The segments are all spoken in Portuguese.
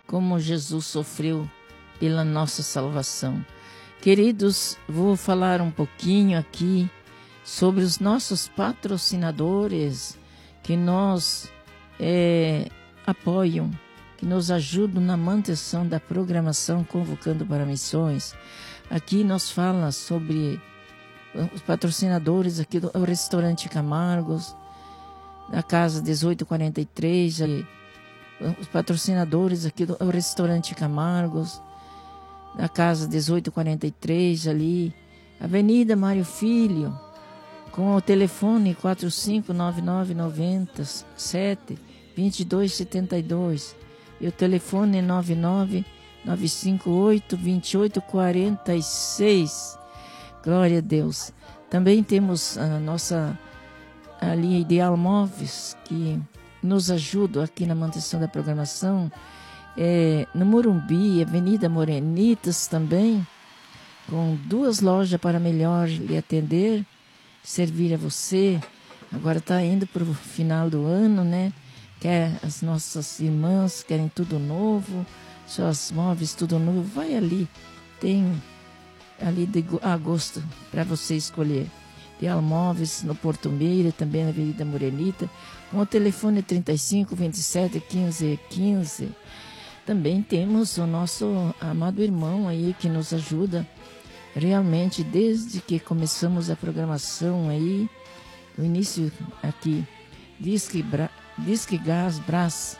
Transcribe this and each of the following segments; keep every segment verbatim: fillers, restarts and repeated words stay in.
como Jesus sofreu pela nossa salvação. Queridos, vou falar um pouquinho aqui sobre os nossos patrocinadores que nos é, apoiam, que nos ajudam na manutenção da programação Convocando para Missões. Aqui nós fala sobre os patrocinadores aqui do Restaurante Camargos, da Casa dezoito quarenta e três, ali, os patrocinadores aqui do Restaurante Camargos, da Casa dezoito quarenta e três, ali, Avenida Mário Filho, com o telefone quatro cinco nove nove nove sete dois dois sete dois e o telefone nove nove nove cinco oito dois oito quatro seis. Glória a Deus. Também temos a nossa ali Ideal Móveis, que nos ajuda aqui na manutenção da programação. É, no Morumbi, Avenida Morenitas também, com duas lojas para melhor lhe atender, servir a você. Agora está indo para o final do ano, né? Quer as nossas irmãs querem tudo novo, seus móveis tudo novo, vai ali, tem ali de agosto para você escolher. Ideal Móveis no Porto Meira, também na Avenida Morenita, com o telefone trinta e cinco, vinte e sete, quinze, quinze. Também temos o nosso amado irmão aí que nos ajuda realmente desde que começamos a programação aí, no início aqui, Disque, Bra, Disque Gás Brás,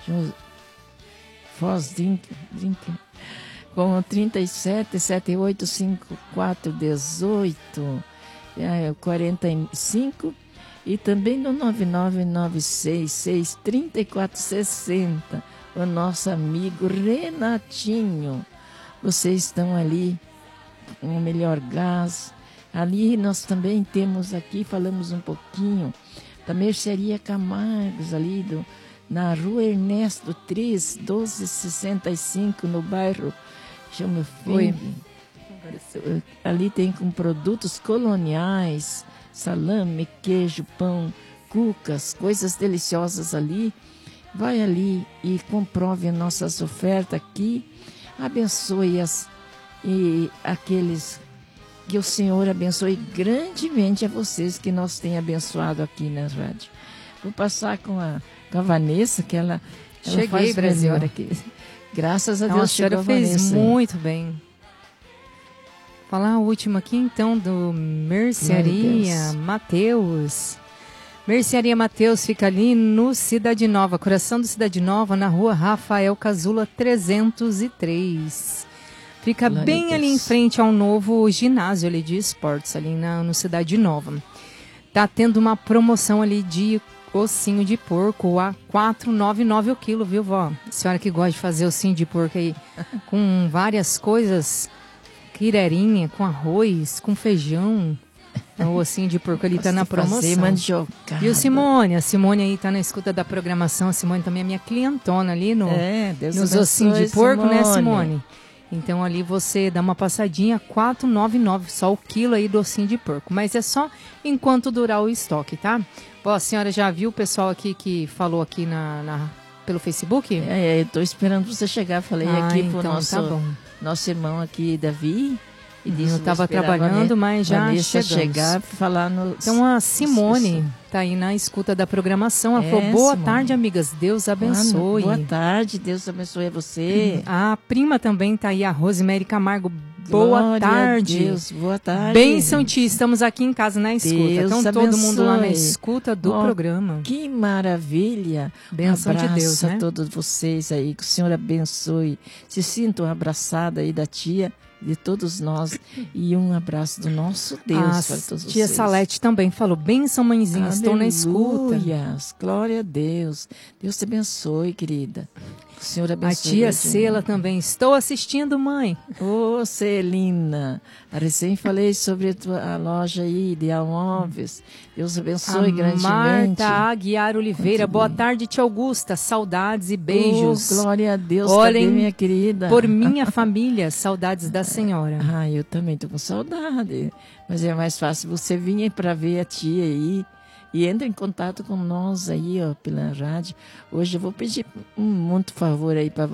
Foz Drink, Drink, com trinta e sete, setenta e oito, cinquenta e quatro, dezoito, quarenta e cinco, e também no nove nove nove seis seis, três quatro seis zero, o nosso amigo Renatinho. Vocês estão ali com o melhor gás. Ali nós também temos aqui, falamos um pouquinho, da Mercearia Camargos, ali do, na Rua Ernesto três, doze sessenta e cinco, no bairro Chama Foi. Ali tem com produtos coloniais, salame, queijo, pão, cucas, coisas deliciosas ali. Vai ali e comprove as nossas ofertas aqui. Abençoe as, e aqueles que o Senhor abençoe grandemente a vocês que nós tem abençoado aqui na rádio. Vou passar com a, com a Vanessa, que ela, ela Cheguei, faz Brasil. melhor aqui. Graças a Então, Deus, a senhora chegou a fez Vanessa. muito bem. Falar a última aqui, então, do Mercearia Mateus. Mercearia Mateus fica ali no Cidade Nova, coração do Cidade Nova, na rua Rafael Casula trezentos e três. Fica Glória bem ali em frente ao novo ginásio ali de esportes, ali na, no Cidade Nova. Tá tendo uma promoção ali de ossinho de porco a quatro reais e noventa e nove centavos o quilo, viu, vó? A senhora que gosta de fazer ossinho de porco aí com várias coisas, quirerinha, com arroz, com feijão. O ossinho de porco ali tá na promoção. Viu, Simone? A Simone aí tá na escuta da programação. A Simone também é minha clientona ali no, é, Deus nos abençoe, ossinhos de porco, Simone. né, Simone? Então ali você dá uma passadinha, quatro reais e noventa e nove centavos, só o quilo aí do ossinho de porco. Mas é só enquanto durar o estoque, tá? Bom, a senhora já viu o pessoal aqui que falou aqui na, na, pelo Facebook? É, é, eu tô esperando você chegar. Falei ah, aqui então, pro nosso, tá bom. nosso irmão aqui, Davi. E disse, eu estava trabalhando, mas já Vanessa chegamos. chegar falar no... Então a Simone está aí na escuta da programação. Ela é, falou, boa Simone. tarde, amigas. Deus abençoe. Boa tarde, Deus abençoe a você. A prima também está aí, a Rosemary Camargo. Boa Glória tarde. A Deus, boa tarde. Bênção, tia. Estamos aqui em casa na escuta. Deus então abençoe. Todo mundo lá na escuta do oh, programa. Que maravilha. Bênção um abraço de Deus, né? a todos vocês aí. Que o Senhor abençoe. Se sintam abraçada aí da tia, de todos nós, e um abraço do nosso Deus a para todos tia vocês. Salete também falou, benção, mãezinha, Aleluia. Estou na escuta. Glória a Deus. Deus te abençoe, querida. O Senhor abençoe. A tia Cela também, estou assistindo, mãe. Ô, oh, Celina, recém falei sobre a, tua, a loja aí, Ideal Móveis. Deus abençoe a grandemente. Marta Aguiar Oliveira, Muito boa bem. tarde, tia Augusta, saudades e beijos. Oh, glória a Deus, Olhem, cadê, minha querida? Por minha família, saudades da senhora. Ah, eu também estou com saudade. Mas é mais fácil você vir para ver a tia aí. E entra em contato com nós aí, ó, pela rádio. Hoje eu vou pedir um muito favor aí para